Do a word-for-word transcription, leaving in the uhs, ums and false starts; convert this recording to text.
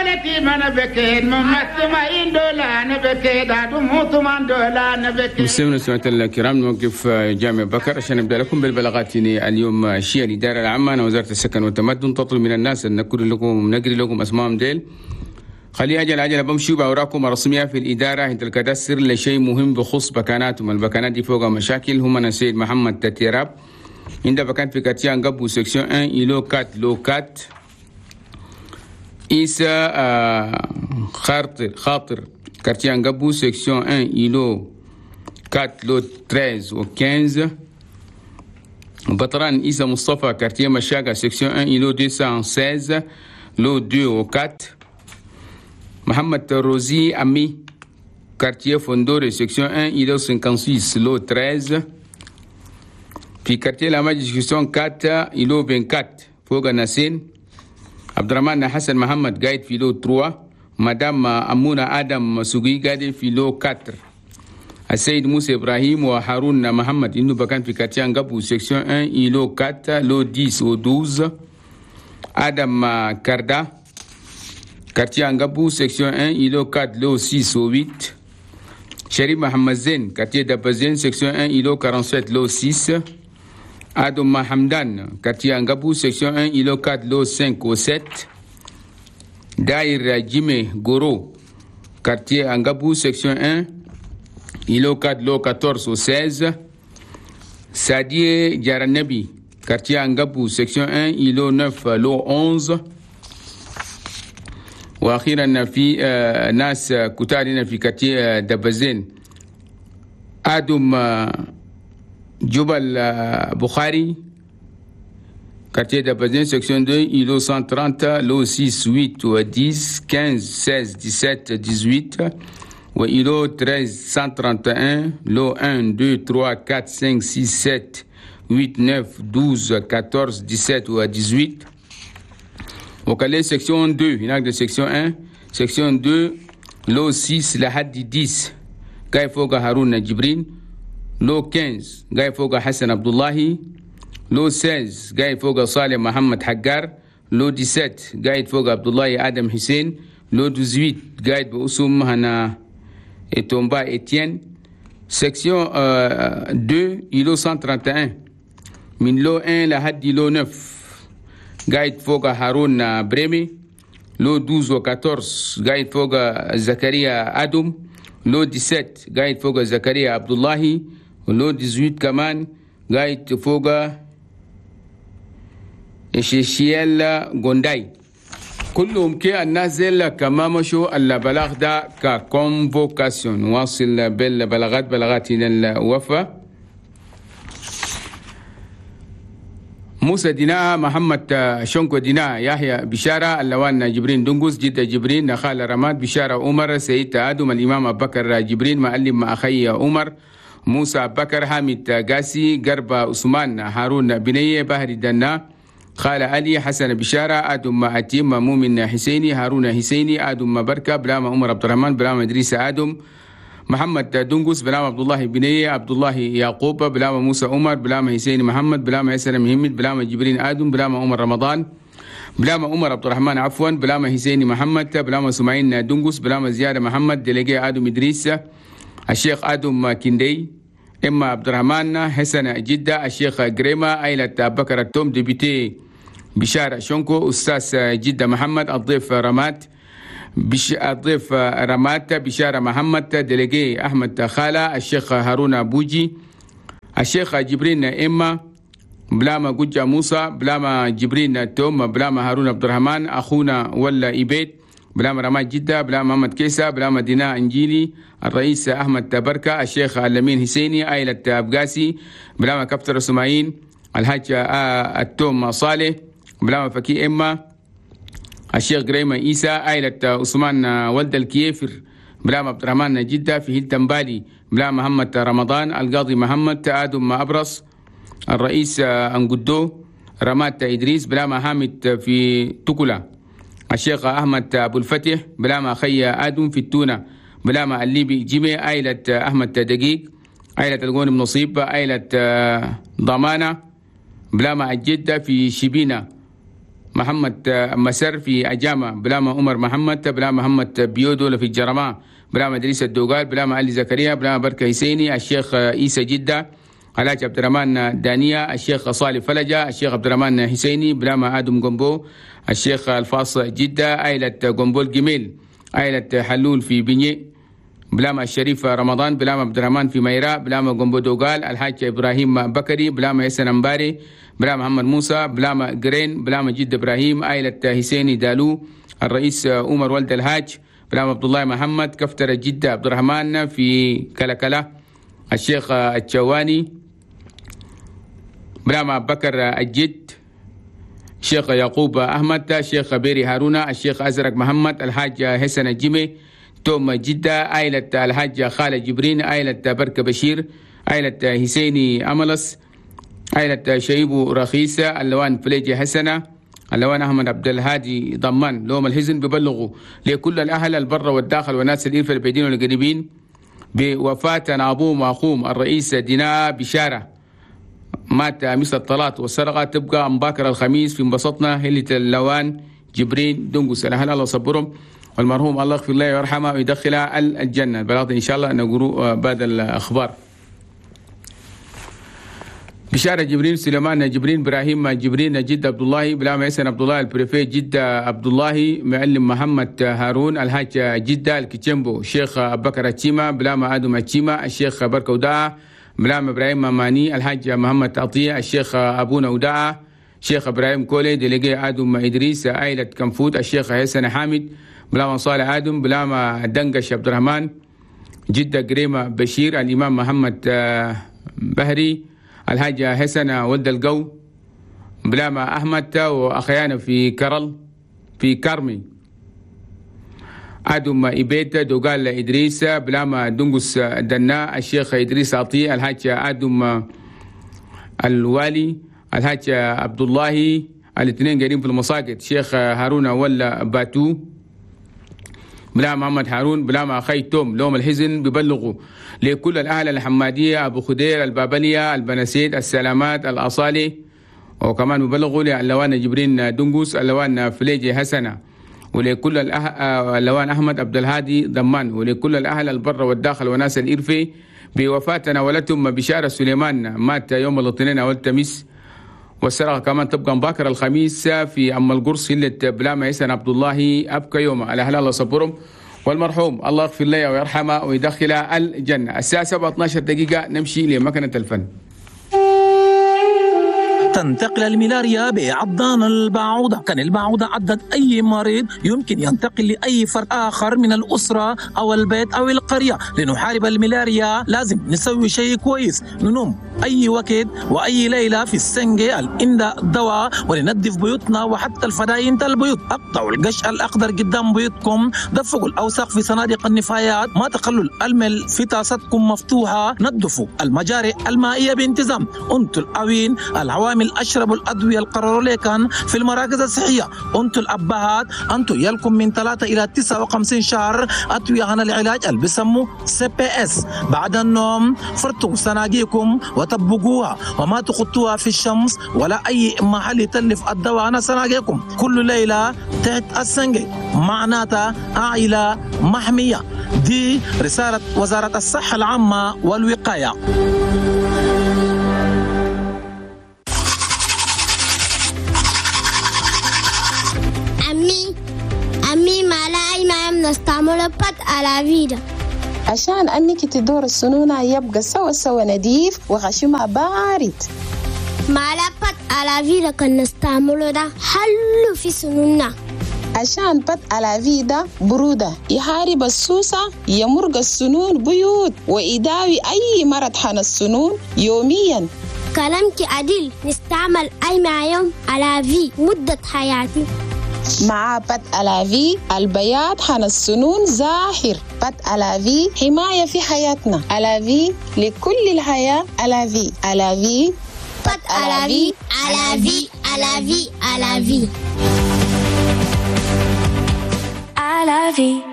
مستمعينا سمعت الكرام موقف جامع بكر عشان نبدا لكم بالبلاغات اليوم. الشيء الاداره العامه أنا وزاره السكن والتمدن تطلب من الناس ان نقول لكم نقري لكم اسمائهم ديل. خلي اجل اجل بمشوا باوراقكم الرسميه في الاداره عند الكدستر لشيء مهم بخصوص بكاناتهم. البكانات دي فوق مشاكل. هم انا سيد محمد تتيراب عند بكان في كاتيان قبو سكسيون واحد إلو كات لو كات إيسا آه خاطر خاطر كارتيان قبو سكسيون واحد إلو كات لو تريز و خمسة. بطران إيسا مصطفى كارتيه مشاقة سكسيون واحد إلو مئتين وستة عشر لو اثنين و أربعة. محمد روزي أمي كارتيه فوندوري سكسيون واحد إلو خمسة وخمسين لو ثلاثة عشر. في كارتيه لاماجي سكسيون أربعة إلو أربعة وعشرين فوق ناسين. عبد الرحمن حسن محمد قاعد في لو ثلاثة. مدام أمونة آدم سوقي قاعد في لو أربعة. السيد موسى إبراهيم وهارون محمد إنه بكان في كاتيان قبو سكسيون واحد إلو أربعة لو عشرة و اثنا عشر. آدم كاردا كاتيان قبو سكسيون واحد إلو أربعة لو ستة و ثمانية. شريف محمد زين كاتيه دبزين سكسيون واحد إلو سبعة وأربعين لو ستة. آدم حمدان كاتيان قبو سكسيون واحد إلو أربعة لو خمسة و سبعة. داير جيمي غورو كاتيه انقبو سكسيون واحد إلو أربعة لو أربعة عشر و ستة. سادية جارنبي كارتيه انقبو سكسيون واحد إلو تسعة لو إحدى عشر. واخيرا في آه ناس كتارين في كارتيه دبزين ادم آه جبل آه بخاري كارتيه دبزين سكسيون اثنين إلو مئتين وثلاثين لو ستة و ثمانية و عشرة خمسة ستة سبعة سبعة و إلو ثلاثة عشر مئتين وواحد لو واحد اثنين ثلاثة أربعة خمسة ستة سبعة ثمانية تسعة اثناشر أحد عشر سبعة عشر و ثمانية عشر. وكالي سكسيون اثنين هناك دي سكسيون واحد سكسيون اثنين لو ستة لحد عشرة جاي فوق هارون جبرين. لو خمسة جاي فوق حسن عبد الله. لو ستة جاي فوق صالح محمد حجار. لو سبعة عشر جاي فوق عبد الله آدم حسين. لو ثمانية عشر قاعد بأسم هنا تومبا إتيان. سكسيون اثنين إلو مئتين وثلاثة وثلاثين من لو واحد لحد لو تسعة قاعد فوق هارون بريمي. لو اثنا عشر و أربعة عشر قاعد فوق زكريا آدم. لو سبعة عشر قاعد فوق زكريا عبد الله. ولو ثمانية عشر كمان قاعد فوق إشيشيال غونداي. كلهم كي الناس زي كما مشوا البلاغ ده ككونفوكاسيون. واصل بالبلاغات بلاغات إلى الوفا. موسى دينا محمد شونكو دينا يحيى بشارة اللوان جبرين دنقوس جدة جبرين نخال رماد بشارة عمر سيد آدم الإمام أبو بكر جبرين معلم أخي عمر موسى أبو بكر حامد قاسي قرب عثمان هارون بنية بهر دنا خال علي حسن بشارة آدم أتيم مؤمن حسيني هارون حسيني آدم بركة بلام عمر عبد الرحمن بلام إدريس آدم محمد دنقوس بلام عبد الله بنية عبد الله يعقوب بلام موسى عمر بلام حسين محمد بلام حسن محمد بلام جبرين آدم بلام عمر رمضان بلام عمر عبد الرحمن عفوا بلام حسين محمد بلام سمعين دنقوس بلام زيادة محمد دلقي آدم إدريس الشيخ آدم كندي إما عبد الرحمن حسن جدة الشيخ جريمة عائلة بكر التوم ديبيتي بشارة شونكو أستاذ جدة محمد الضيف رمات بش الضيف رمات بشارة محمد دلقي أحمد خالة الشيخ هارون بوجي الشيخ جبرين إما بلاما جوجا موسى بلاما جبرين توم بلاما هارون عبد الرحمن أخونا ولا إبيت بلاما رمات جدة بلاما محمد كيسا بلاما دينا إنجيلي الرئيس أحمد تبركة الشيخ اللمين حسيني عائلة أبقاسي بلاما كابتر سماعين الحاج التوم صالح بلاما فكي إما الشيخ جريمة إيسا عائلة عثمان ولد الكيفر بلام عبد الرحمن جدة في هيلتنبالي بلام محمد رمضان القاضي محمد آدم أبرص الرئيس أنقدو رمات إدريس بلام حامد في تكلا الشيخ أحمد أبو الفتح بلام أخي آدم في التونة بلام الليبي جيمي عائلة أحمد دقيق عائلة الغونم نصيب عائلة ضمانة بلام الجدة في شبينة محمد مسر في أجامة، بلاما عمر محمد، بلاما محمد بيودو في الجرماء، بلاما إدريس الدوغال، بلاما علي زكريا، بلاما بركة حسيني، الشيخ عيسى جدة، الحاج عبد الرحمن دانية، الشيخ صالح فلجة، الشيخ عبد الرحمن حسيني، بلاما آدم قنبو، الشيخ الفاص جدة، عائلة قنبو الجميل، عائلة حلول في بني، بلاما الشريف رمضان، بلاما عبد الرحمن في ميراء، بلاما قنبو دوغال، الحاج إبراهيم بكري، بلاما يسن أمباري، بلاما محمد موسى، بلاما قرين، بلاما جد إبراهيم، عائلة حسيني دالو، الرئيس عمر ولد الهاج، بلاما عبد الله محمد، كفتر جدة عبد الرحمن في كلكلة، الشيخ الشواني، بلاما بكر الجد، الشيخ يعقوب أحمد، الشيخ بيري هارون، الشيخ أزرق محمد، الحاج حسن الجمي، توم جدة، عائلة الحاج خالد جبرين، عائلة بركة بشير، عائلة حسيني أملس، عائلة شيبو رخيصة، اللوان فليجي حسنة، اللوان أحمد عبد الهادي ضمان، لهم الحزن ببلغوا لكل الأهل البر والداخل والناس الإرفة البعيدين والقريبين بوفاة أبوهم وأخوهم الرئيس دينا بشارة، مات مثل الطلاق والسرقة، تبقى مباكر الخميس في انبسطنا هلة اللوان جبرين دنقس، الأهل الله صبرهم، والمرحوم الله يغفر له ويرحمه ويدخله الجنة. البلاغ إن شاء الله نقرأ بعد الأخبار. بشارة جبرين، سليمان جبرين، إبراهيم جبرين، جد عبد الله، بلاما يسن عبد الله، البريفي جد عبد الله، معلم محمد هارون، الحاج جدة الكيتشمبو، الشيخ أبو بكر التشيما، بلاما آدم التشيما، الشيخ بركة وداعة، بلاما إبراهيم ماماني، الحاج محمد عطية، الشيخ أبونا وداعة، الشيخ إبراهيم كولي، ديليجي آدم إدريس، عائلة كنفوت، الشيخ حسن حامد، بلاما صالح آدم، بلاما دنقش عبد الرحمن، جدة قريمة بشير، الإمام محمد بهري، الحاج حسن ولد القو، بلاما أحمد وأخيانا في كرل في كرمي، آدم إبيتا دوغال إدريس، بلاما دنقس دنا، الشيخ إدريس عطية، الحاج آدم الوالي، الحاج عبد الله، الاثنين قاعدين في المساقط، الشيخ هارون ولا باتو، بلا محمد هارون، بلا ما أخي توم، لهم الحزن ببلغوا لكل الأهل الحمادية، أبو خدير، البابلية، البنسيد، السلامات، الأصالي، وكمان ببلغوا للوان جبرين دنقوس، اللوان فليجي حسنة، ولكل الأه... اللوان أحمد عبد الهادي ضمان، ولكل الأهل البر والداخل وناس الإرفي بوفاتنا ولتم بشارة سليمان، مات يوم الاثنين أو التمس، والسرقة كمان تبقى مباكر الخميس في أم القرص اللي بلاما يسن عبد الله، أبقى يوم على أهل الله صبرهم، والمرحوم الله يغفر له ويرحمه ويدخله الجنة. الساعة سبعة واثناشر دقيقة نمشي لمكنة الفن. تنتقل الملاريا بعضان البعوضة. كان البعوضة عدد أي مريض يمكن ينتقل لأي فرد آخر من الأسرة أو البيت أو القرية. لنحارب الملاريا لازم نسوي شيء كويس، ننوم أي وقت وأي ليلة في السنجة الإنداء الدواء، وننظف بيوتنا وحتى الفداين البيوت. أقطعوا القش الأخضر قدام بيوتكم، دفقوا الأوساخ في صناديق النفايات، ما تخلوا المل في طاستكم مفتوحة، نظفوا المجاري المائية بانتظام. أنتوا الأوين العوامل اشربوا الادويه القرروا لكم في المراكز الصحيه. انتم الابهات انتم يلكم من ثلاثة الى تسعة وخمسين شهر ادويه عن العلاج اللي بيسموه سي بي اس. بعد النوم فرطوا سناجيكم وطبقوها، وما تخطوها في الشمس ولا اي محل يتلف الدواء عن سناجيكم. كل ليله تحت السنجي معناتها عائله محميه. دي رساله وزاره الصحه العامه والوقايه. نستعمل بات على فيدا عشان أنك تدور السنونة يبقى سوا سوا نظيف وغشيمة بارد. مع بات على فيدا كان نستعمله ده حلو في سنوننا. عشان بات على فيدا برودة يحارب السوسة، يمرق السنون بيوت، ويداوي أي مرض حن السنون يوميا. كلامك عديل، نستعمل أي معيوم على في مدة حياتي. مع بات ألافي البياض حن السنون زاهر. بات ألافي حماية في حياتنا. ألافي لكل الحياة. ألافي ألافي بات ألافي ألافي ألافي ألافي ألافي.